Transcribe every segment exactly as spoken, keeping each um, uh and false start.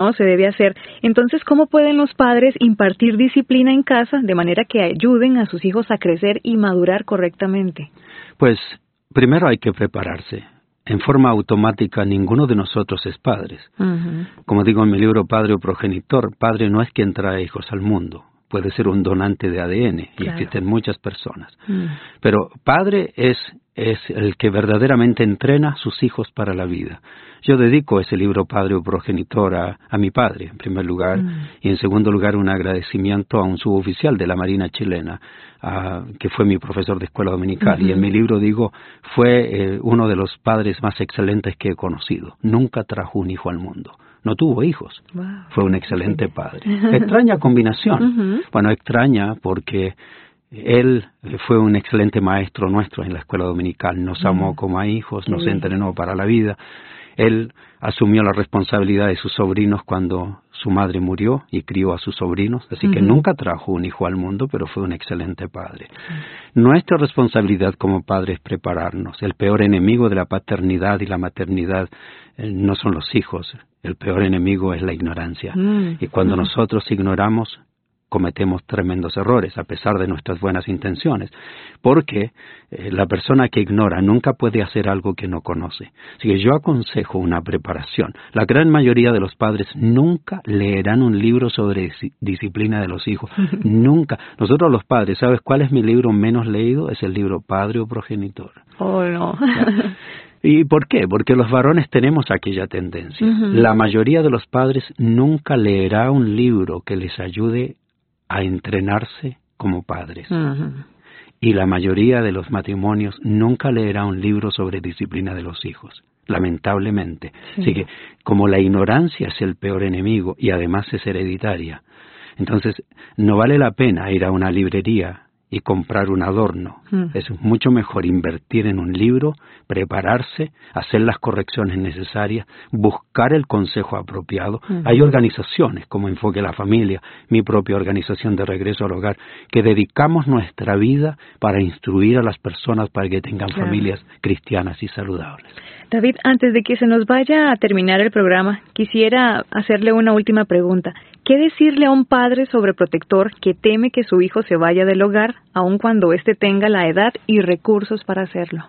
no se debe hacer. Entonces, ¿cómo pueden los padres impartir disciplina en casa de manera que ayuden a sus hijos a crecer y madurar correctamente? Pues primero hay que prepararse. En forma automática, ninguno de nosotros es padres. Uh-huh. Como digo en mi libro Padre o Progenitor, padre no es quien trae hijos al mundo. Puede ser un donante de A D N, claro. Y existen muchas personas. Uh-huh. Pero padre es, es el que verdaderamente entrena a sus hijos para la vida. Yo dedico ese libro Padre o Progenitor a, a mi padre, en primer lugar, uh-huh. Y en segundo lugar un agradecimiento a un suboficial de la Marina chilena, uh, que fue mi profesor de escuela dominical. Uh-huh. Y en mi libro digo, fue eh, uno de los padres más excelentes que he conocido. Nunca trajo un hijo al mundo. No tuvo hijos. Wow. Fue un excelente padre. Extraña combinación. Uh-huh. Bueno, extraña porque él fue un excelente maestro nuestro en la escuela dominical. Nos uh-huh. amó como a hijos, nos uh-huh. entrenó para la vida. Él asumió la responsabilidad de sus sobrinos cuando su madre murió y crió a sus sobrinos, así uh-huh. que nunca trajo un hijo al mundo, pero fue un excelente padre. Uh-huh. Nuestra responsabilidad como padres es prepararnos. El peor enemigo de la paternidad y la maternidad eh, no son los hijos, el peor enemigo es la ignorancia. Uh-huh. Y cuando uh-huh. nosotros ignoramos, cometemos tremendos errores, a pesar de nuestras buenas intenciones, porque eh, la persona que ignora nunca puede hacer algo que no conoce. Así que yo aconsejo una preparación. La gran mayoría de los padres nunca leerán un libro sobre dis- disciplina de los hijos. Nunca. Nosotros los padres, ¿sabes cuál es mi libro menos leído? Es el libro Padre o Progenitor. Oh, no. ¿Y por qué? Porque los varones tenemos aquella tendencia. Uh-huh. La mayoría de los padres nunca leerá un libro que les ayude a entrenarse como padres. Uh-huh. Y la mayoría de los matrimonios nunca leerá un libro sobre disciplina de los hijos, lamentablemente. Sí. Así que, como la ignorancia es el peor enemigo y además es hereditaria, entonces no vale la pena ir a una librería y comprar un adorno. Mm. Es mucho mejor invertir en un libro, prepararse, hacer las correcciones necesarias, buscar el consejo apropiado. Mm. Hay organizaciones como Enfoque a la Familia, mi propia organización de Regreso al Hogar, que dedicamos nuestra vida para instruir a las personas para que tengan claro. familias cristianas y saludables. David, antes de que se nos vaya a terminar el programa, quisiera hacerle una última pregunta. ¿Qué decirle a un padre sobreprotector que teme que su hijo se vaya del hogar, aun cuando éste tenga la edad y recursos para hacerlo?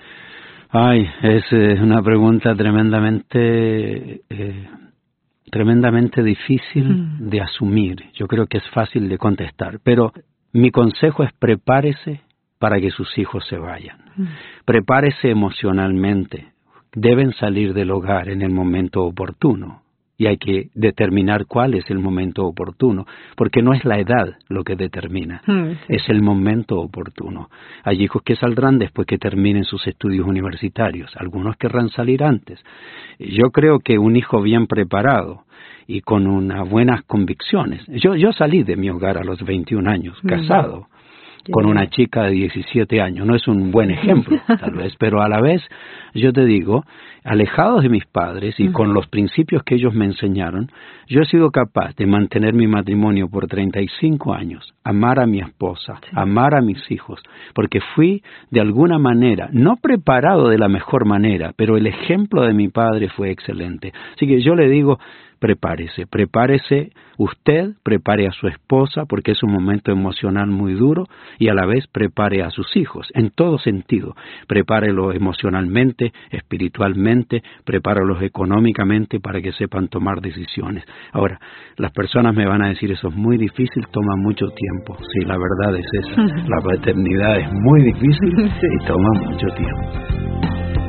Ay, es eh, una pregunta tremendamente, eh, tremendamente difícil mm. de asumir. Yo creo que es fácil de contestar, pero mi consejo es prepárese para que sus hijos se vayan. Mm. Prepárese emocionalmente. Deben salir del hogar en el momento oportuno. Y hay que determinar cuál es el momento oportuno, porque no es la edad lo que determina, mm, sí. es el momento oportuno. Hay hijos que saldrán después que terminen sus estudios universitarios, algunos querrán salir antes. Yo creo que un hijo bien preparado y con unas buenas convicciones. Yo, yo salí de mi hogar a los veintiún años, mm. casado, con una chica de diecisiete años. No es un buen ejemplo, tal vez, pero a la vez, yo te digo, alejados de mis padres y uh-huh. con los principios que ellos me enseñaron, yo he sido capaz de mantener mi matrimonio por treinta y cinco años, amar a mi esposa, sí. amar a mis hijos, porque fui de alguna manera, no preparado de la mejor manera, pero el ejemplo de mi padre fue excelente. Así que yo le digo, prepárese, prepárese usted, prepare a su esposa, porque es un momento emocional muy duro, y a la vez prepare a sus hijos, en todo sentido. Prepárelo emocionalmente, espiritualmente, prepáralos económicamente para que sepan tomar decisiones. Ahora, las personas me van a decir, eso es muy difícil, toma mucho tiempo. Sí, la verdad es esa. La paternidad es muy difícil y toma mucho tiempo.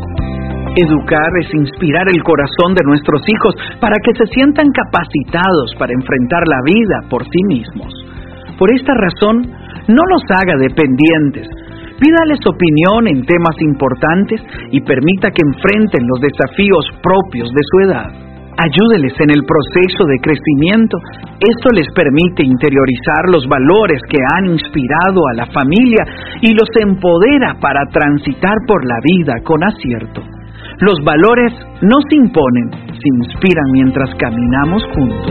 Educar es inspirar el corazón de nuestros hijos para que se sientan capacitados para enfrentar la vida por sí mismos. Por esta razón, no los haga dependientes. Pídales opinión en temas importantes y permita que enfrenten los desafíos propios de su edad. Ayúdeles en el proceso de crecimiento. Esto les permite interiorizar los valores que han inspirado a la familia y los empodera para transitar por la vida con acierto. Los valores no se imponen, se inspiran mientras caminamos juntos.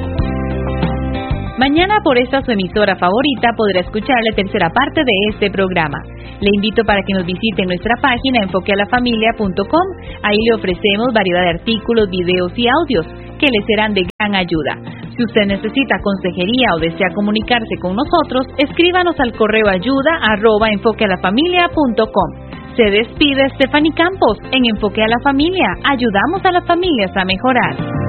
Mañana por esta su emisora favorita podrá escuchar la tercera parte de este programa. Le invito para que nos visite en nuestra página enfoque a la familia punto com. Ahí le ofrecemos variedad de artículos, videos y audios que le serán de gran ayuda. Si usted necesita consejería o desea comunicarse con nosotros, escríbanos al correo ayuda arroba enfoquealafamilia punto com. Se despide Stephanie Campos. En Enfoque a la Familia, ayudamos a las familias a mejorar.